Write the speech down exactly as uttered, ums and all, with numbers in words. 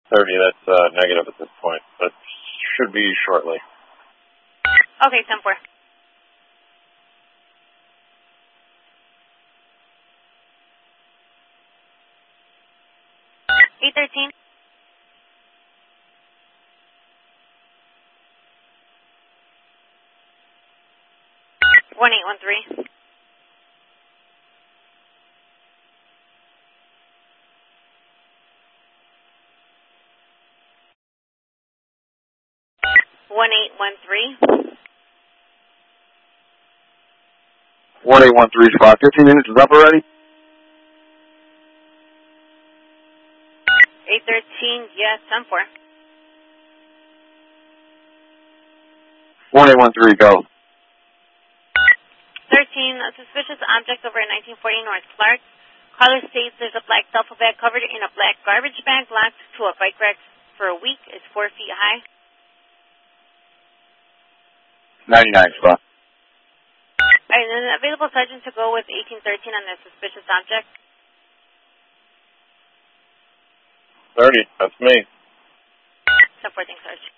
thirty, that's uh, negative at this point, but should be shortly. Okay, ten four. eight thirteen. one eight one three. one eight one three. one eight one three five. fifteen minutes is up already? eight thirteen, yes, ten four. one eight one three, go. thirteen, a suspicious object over at nineteen forty North Clark. Caller states there's a black duffel bag covered in a black garbage bag locked to a bike rack for a week. It's four feet high. ninety-nine spot. All right, and an available sergeant to go with eighteen thirteen on this suspicious object. thirty, that's me. ten four, thanks, Sarge.